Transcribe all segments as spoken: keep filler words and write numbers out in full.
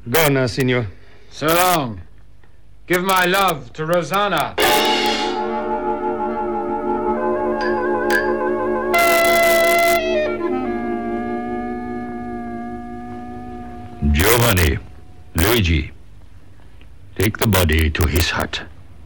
Go now, Signor. So long. Give my love to Rosanna. Giovanni, Luigi, take the body to his hut.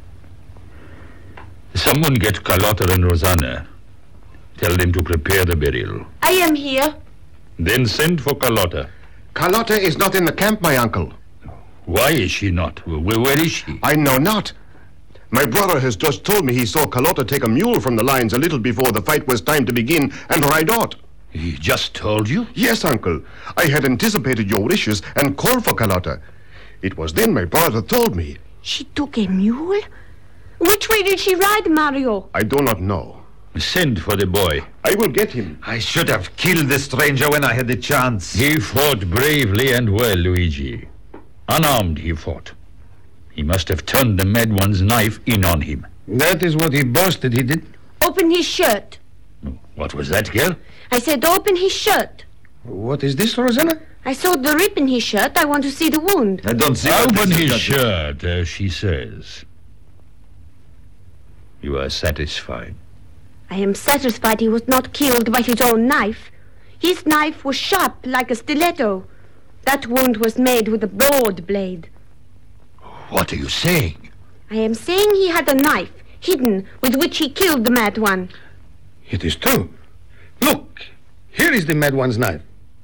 Someone get Carlotta and Rosanna. Tell them to prepare the burial. I am here. Then send for Carlotta. Carlotta is not in the camp, my uncle. Why is she not? Where, where is she? I know not. My brother has just told me he saw Carlotta take a mule from the lines a little before the fight was time to begin and ride out. He just told you? Yes, uncle. I had anticipated your wishes and called for Carlotta. It was then my brother told me. She took a mule? Which way did she ride, Mario? I do not know. Send for the boy. I will get him. I should have killed the stranger when I had the chance. He fought bravely and well, Luigi. Unarmed he fought. He must have turned the mad one's knife in on him. That is what he boasted he did. Open his shirt. What was that, girl? I said open his shirt. What is this, Rosanna? I saw the rip in his shirt. I want to see the wound. I don't see what Open this his has got to- shirt, as she says. You are satisfied. I am satisfied he was not killed by his own knife. His knife was sharp like a stiletto. That wound was made with a broad blade. What are you saying? I am saying he had a knife hidden with which he killed the mad one. It is true. Look, here is the mad one's knife.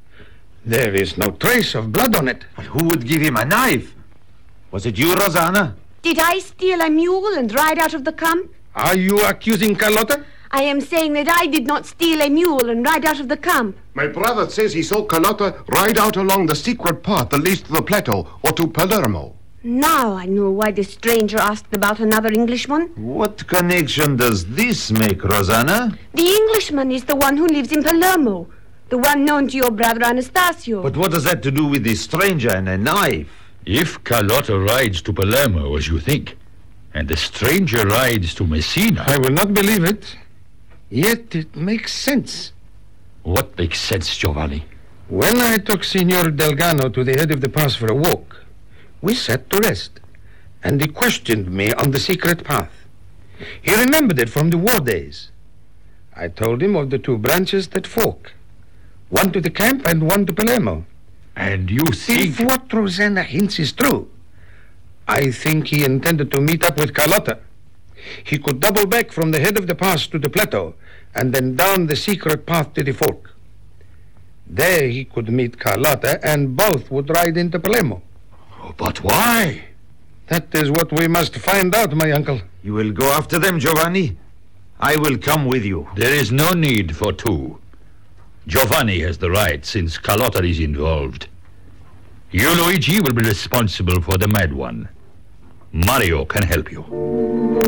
There is no trace of blood on it. But who would give him a knife? Was it you, Rosanna? Did I steal a mule and ride out of the camp? Are you accusing Carlotta? I am saying that I did not steal a mule and ride out of the camp. My brother says he saw Carlotta ride out along the secret path that leads to the plateau or to Palermo. Now I know why the stranger asked about another Englishman. What connection does this make, Rosanna? The Englishman is the one who lives in Palermo, the one known to your brother Anastasio. But what does that to do with the stranger and a knife? If Carlotta rides to Palermo, as you think, and the stranger rides to Messina... I will not believe it. Yet it makes sense. What makes sense, Giovanni? When I took Signor Delgano to the head of the pass for a walk, we sat to rest, and he questioned me on the secret path. He remembered it from the war days. I told him of the two branches that fork, one to the camp and one to Palermo. And you think... If what Rosanna hints is true, I think he intended to meet up with Carlotta. He could double back from the head of the pass to the plateau, and then down the secret path to the fork. There he could meet Carlotta, and both would ride into Palermo. But why? That is what we must find out, my uncle. You will go after them, Giovanni? I will come with you. There is no need for two. Giovanni has the right, since Carlotta is involved. You, Luigi, will be responsible for the mad one. Mario can help you.